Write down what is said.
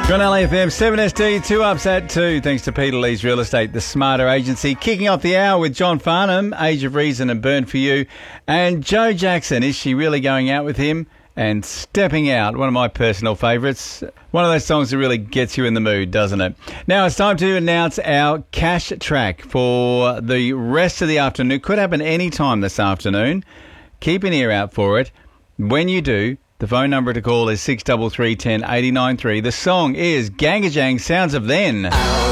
on LAFM 7SD, 2 ups at 2, thanks to Peter Lee's Real Estate, the smarter agency. Kicking off the hour with John Farnham, Age of Reason and Burn for You. And Joe Jackson, is she really going out with him? And Stepping Out, one of my personal favourites. One of those songs that really gets you in the mood, doesn't it? Now it's time to announce our cash track for the rest of the afternoon. It could happen any time this afternoon. Keep an ear out for it. When you do, the phone number to call is 633 10 89 3. The song is Gangajang, Sounds of Then.